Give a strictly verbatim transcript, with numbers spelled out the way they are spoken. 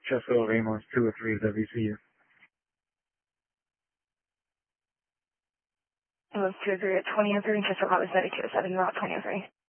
Chesco Ramos, two oh three W C U. It was two oh three at twenty oh three, Chester Roberts, two oh seven, Route twenty oh three.